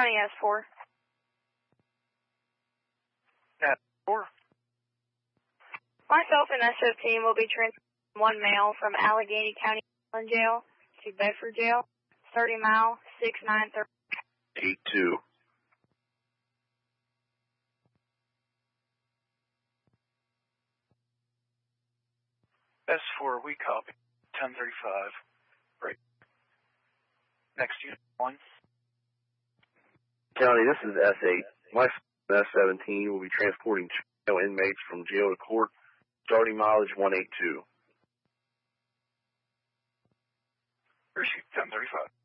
County S4. S4. Myself and SO team will be transporting one male from Allegheny County Jail to Bedford Jail, 30 mile, 6930. 82. S4, we copy. 1035. Great. Next unit 1. County, this is S8. My S17 will be transporting two inmates from jail to court, starting mileage 182. Receipt 1035.